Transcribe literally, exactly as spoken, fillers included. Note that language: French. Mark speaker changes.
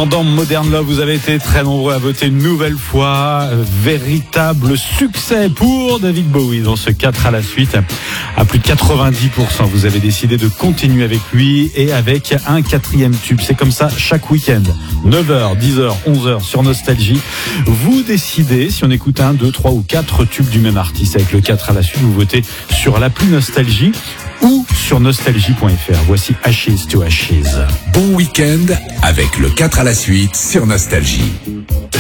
Speaker 1: Pendant Modern Love, vous avez été très nombreux à voter une nouvelle fois. Véritable succès pour David Bowie dans ce quatre à la suite. À plus de quatre-vingt-dix pour cent, vous avez décidé de continuer avec lui et avec un quatrième tube. C'est comme ça chaque week-end. neuf heures, dix heures, onze heures sur Nostalgie. Vous décidez si on écoute un, deux, trois ou quatre tubes du même artiste. Avec le quatre à la suite, vous votez sur l'appli Nostalgie ou sur nostalgie point f r. Voici Ashes to Ashes.
Speaker 2: Bon week-end avec le quatre à la suite sur Nostalgie.